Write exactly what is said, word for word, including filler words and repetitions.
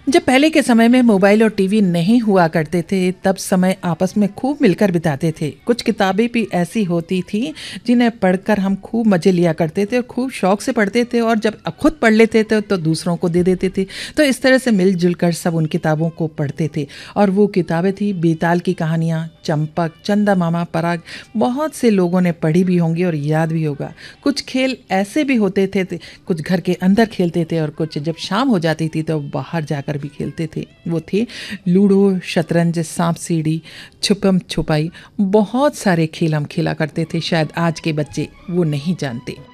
जब पहले के समय में मोबाइल और टीवी नहीं हुआ करते थे तब समय आपस में खूब मिलकर बिताते थे। कुछ किताबें भी ऐसी होती थी जिन्हें पढ़कर हम खूब मज़े लिया करते थे और खूब शौक से पढ़ते थे, और जब खुद पढ़ लेते थे तो दूसरों को दे देते थे। तो इस तरह से मिलजुल कर सब उन किताबों को पढ़ते थे। और वो किताबें थी बेताल की कहानियाँ, चंपक, चंदा मामा, पराग। बहुत से लोगों ने पढ़ी भी होंगी और याद भी होगा। कुछ खेल ऐसे भी होते थे, कुछ घर के अंदर खेलते थे और कुछ जब शाम हो जाती थी तो बाहर जाकर भी खेलते थे। वो थे लूडो, शतरंज, सांप सीढ़ी, छुपम छुपाई। बहुत सारे खेल हम खेला करते थे, शायद आज के बच्चे वो नहीं जानते।